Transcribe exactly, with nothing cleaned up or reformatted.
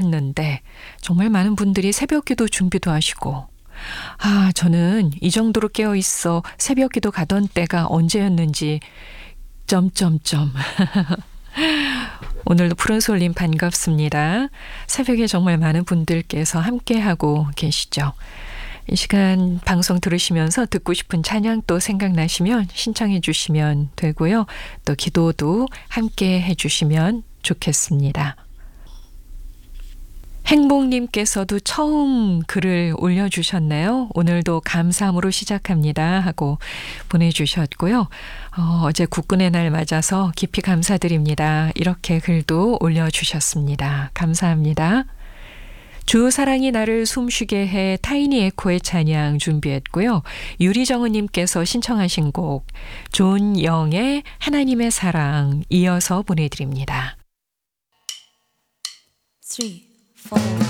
잤는데 정말 많은 분들이 새벽기도 준비도 하시고 아 저는 이 정도로 깨어있어 새벽기도 가던 때가 언제였는지 점점점 오늘도 푸른솔님 반갑습니다. 새벽에 정말 많은 분들께서 함께하고 계시죠. 이 시간 방송 들으시면서 듣고 싶은 찬양 또 생각나시면 신청해 주시면 되고요. 또 기도도 함께 해 주시면 좋겠습니다. 행복님께서도 처음 글을 올려주셨네요. 오늘도 감사함으로 시작합니다 하고 보내주셨고요. 어, 어제 국군의 날 맞아서 깊이 감사드립니다. 이렇게 글도 올려주셨습니다. 감사합니다. 주 사랑이 나를 숨쉬게 해 타이니 에코의 찬양 준비했고요. 유리정은님께서 신청하신 곡 존 영의 하나님의 사랑 이어서 보내드립니다. three, four.